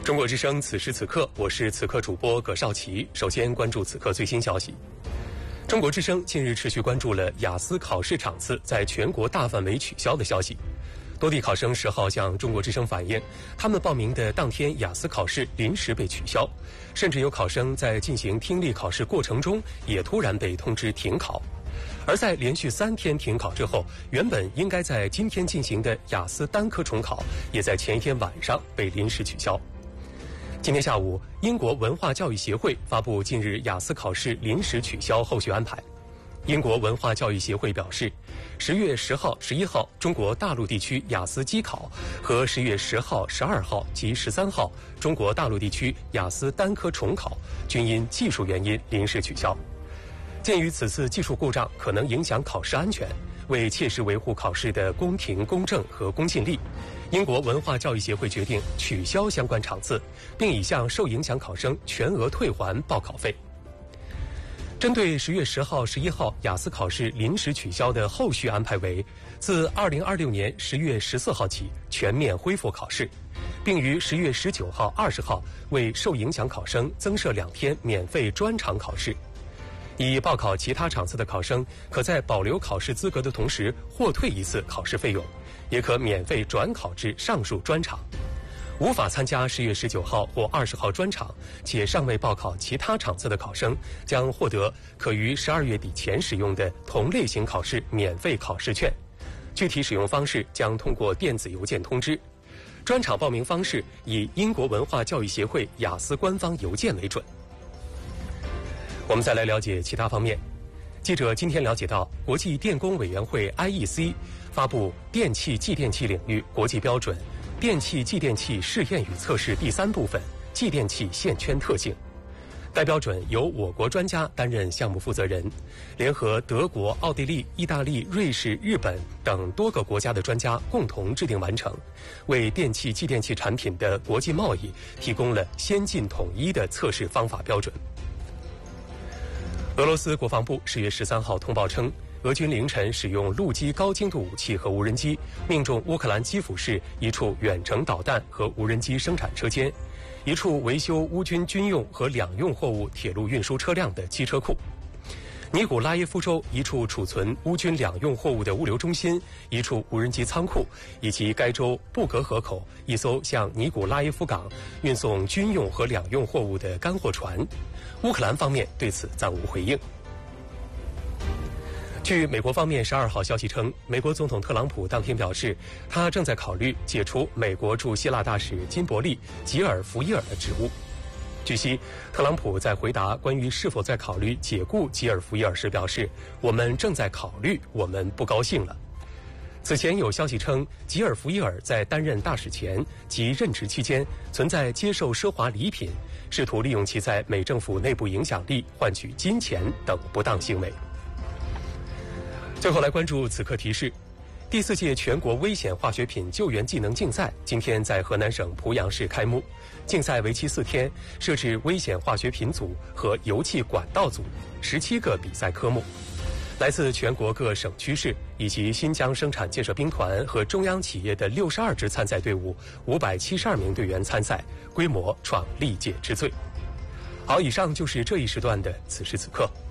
中国之声此时此刻，我是此刻主播葛少奇。首先关注此刻最新消息。中国之声近日持续关注了雅思考试场次在全国大范围取消的消息。多地考生10号向中国之声反映，他们报名的当天雅思考试临时被取消，甚至有考生在进行听力考试过程中也突然被通知停考。而在连续3天停考之后，原本应该在今天进行的雅思单科重考，也在前一天晚上被临时取消。今天下午，英国文化教育协会发布近日雅思考试临时取消后续安排。英国文化教育协会表示，10月10号、11号中国大陆地区雅思机考和10月10号、12号及13号中国大陆地区雅思单科重考均因技术原因临时取消。鉴于此次技术故障可能影响考试安全，为切实维护考试的公平、公正和公信力，英国文化教育协会决定取消相关场次，并已向受影响考生全额退还报考费。针对10月10号、11号雅思考试临时取消的后续安排为，自2026年10月14号起全面恢复考试，并于10月19号、20号为受影响考生增设2天免费专场考试。已报考其他场次的考生，可在保留考试资格的同时获退1次考试费用，也可免费转考至上述专场。无法参加10月19号或20号专场且尚未报考其他场次的考生，将获得可于12月底前使用的同类型考试免费考试券。具体使用方式将通过电子邮件通知。专场报名方式以英国文化教育协会雅思官方邮件为准。我们再来了解其他方面。记者今天了解到，国际电工委员会 IEC 发布电气继电器领域国际标准电气继电器试验与测试第3部分继电器线圈特性。该标准由我国专家担任项目负责人，联合德国、奥地利、意大利、瑞士、日本等多个国家的专家共同制定完成，为电气继电器产品的国际贸易提供了先进统一的测试方法标准。俄罗斯国防部10月13号通报称，俄军凌晨使用陆基高精度武器和无人机，命中乌克兰基辅市一处远程导弹和无人机生产车间，一处维修乌军军用和两用货物铁路运输车辆的机车库。尼古拉耶夫州一处储存乌军两用货物的物流中心，一处无人机仓库，以及该州布格河口一艘向尼古拉耶夫港运送军用和两用货物的干货船。乌克兰方面对此暂无回应。据美国方面12号消息称，美国总统特朗普当天表示，他正在考虑解除美国驻希腊大使金伯利·吉尔福伊尔的职务。据悉，特朗普在回答关于是否在考虑解雇吉尔福伊尔时表示，我们正在考虑，我们不高兴了。此前有消息称，吉尔福伊尔在担任大使前及任职期间存在接受奢华礼品，试图利用其在美政府内部影响力换取金钱等不当行为。最后来关注此刻提示，第4届全国危险化学品救援技能竞赛今天在河南省濮阳市开幕。竞赛为期4天，设置危险化学品组和油气管道组，17个比赛科目。来自全国各省区市以及新疆生产建设兵团和中央企业的62支参赛队伍，572名队员参赛，规模创历届之最。好，以上就是这一时段的此时此刻。